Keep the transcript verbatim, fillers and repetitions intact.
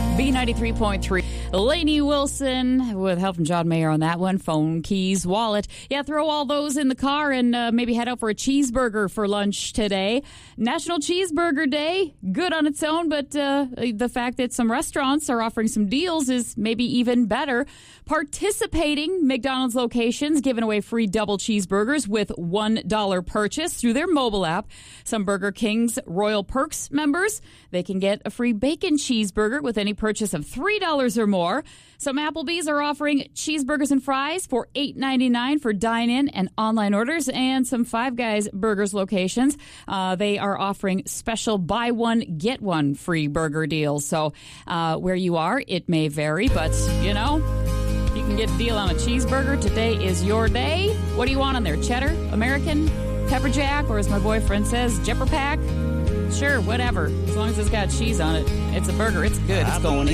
B ninety-three point three. Lainey Wilson with help from John Mayer on that one. Phone, keys, wallet. Yeah, throw all those in the car and uh, maybe head out for a cheeseburger for lunch today. National Cheeseburger Day, good on its own, but uh, the fact that some restaurants are offering some deals is maybe even better. Participating McDonald's locations giving away free double cheeseburgers with one dollar purchase through their mobile app. Some Burger King's Royal Perks members, they can get a free bacon cheeseburger with any purchase of three dollars or more. Some Applebee's are offering cheeseburgers and fries for eight ninety-nine for dine-in and online orders. And some Five Guys Burgers locations, uh, they are offering special buy one, get one free burger deals. So uh, where you are, it may vary, but, you know, you can get a deal on a cheeseburger. Today is your day. What do you want on there? Cheddar, American, pepper jack, or as my boyfriend says, Jepper Pack? Sure, whatever. As long as it's got cheese on it, it's a burger. It's good. It's going in.